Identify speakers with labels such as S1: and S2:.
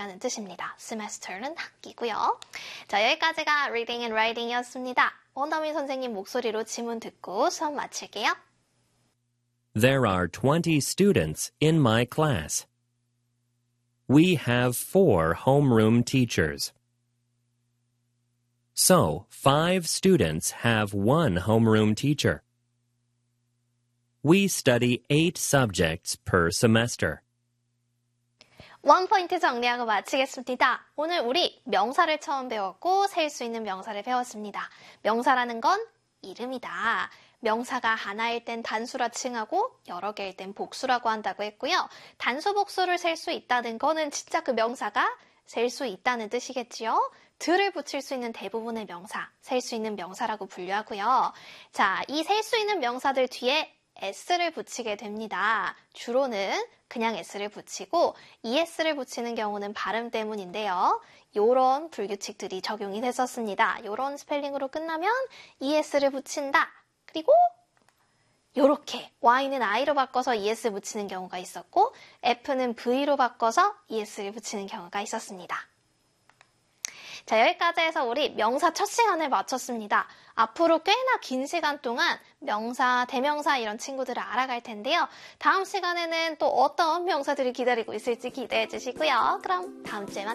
S1: 학기라는 뜻입니다. semester는 학기고요. 자, 여기까지가 reading and writing이었습니다. 원더민 선생님 목소리로 지문 듣고 수업 마칠게요.
S2: There are 20 students in my class. We have 4 homeroom teachers. So, 5 students have 1 homeroom teacher. We study 8 subjects per semester.
S1: 원포인트 정리하고 마치겠습니다. 오늘 우리 명사를 처음 배웠고 셀 수 있는 명사를 배웠습니다. 명사라는 건 이름이다. 명사가 하나일 땐 단수라 칭하고 여러 개일 땐 복수라고 한다고 했고요. 단수 복수를 셀 수 있다는 거는 진짜 그 명사가 셀 수 있다는 뜻이겠지요. 들을 붙일 수 있는 대부분의 명사, 셀 수 있는 명사라고 분류하고요. 자, 이 셀 수 있는 명사들 뒤에 s를 붙이게 됩니다. 주로는 그냥 s를 붙이고 es를 붙이는 경우는 발음 때문인데요. 요런 불규칙들이 적용이 됐었습니다. 요런 스펠링으로 끝나면 es를 붙인다. 그리고 요렇게 y는 i로 바꿔서 es 붙이는 경우가 있었고 f는 v로 바꿔서 es를 붙이는 경우가 있었습니다. 자, 여기까지 해서 우리 명사 첫 시간을 마쳤습니다. 앞으로 꽤나 긴 시간 동안 명사, 대명사 이런 친구들을 알아갈 텐데요. 다음 시간에는 또 어떤 명사들이 기다리고 있을지 기대해 주시고요. 그럼 다음 주에 만나요.